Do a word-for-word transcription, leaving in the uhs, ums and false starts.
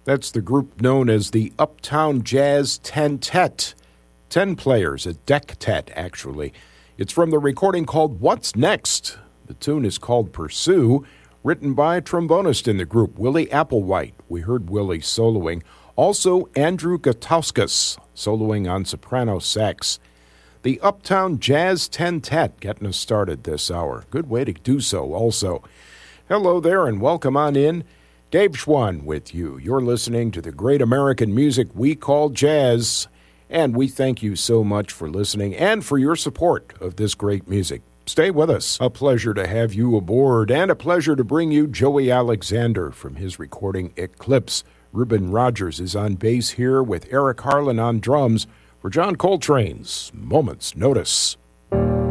That's the group known as the Uptown Jazz Ten-Tet. Ten players, a dectet, actually. It's from the recording called What's Next? The tune is called Pursue, written by a trombonist in the group, Willie Applewhite. We heard Willie soloing. Also, Andrew Gutauskas, soloing on soprano sax. The Uptown Jazz Ten-Tet getting us started this hour. Good way to do so, also. Hello there and welcome on in. Dave Schwann with you. You're listening to the great American music we call jazz, and we thank you so much for listening and for your support of this great music. Stay with us. A pleasure to have you aboard, and a pleasure to bring you Joey Alexander from his recording Eclipse. Reuben Rogers is on bass here with Eric Harlan on drums for John Coltrane's Moment's Notice.